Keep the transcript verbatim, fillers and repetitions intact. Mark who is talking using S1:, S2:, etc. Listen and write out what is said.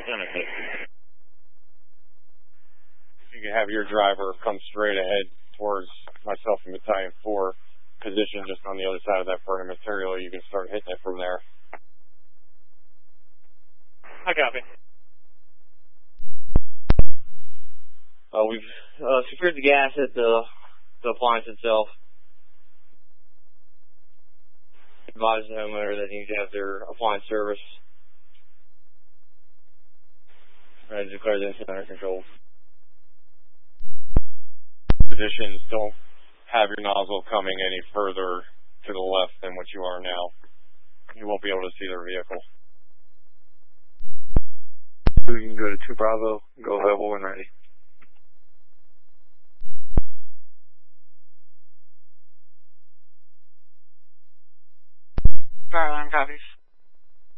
S1: You can have your driver come straight ahead towards myself and Battalion four position just on the other side of that burning material. You can start hitting it from there.
S2: I copy.
S3: Uh, we've uh, secured the gas at the, the appliance itself. Advise the homeowner that needs to have their appliance service. I declare the incident under control.
S1: Positions, don't have your nozzle coming any further to the left than what you are now. You won't be able to see their vehicle.
S4: You can go to two Bravo, go level when ready.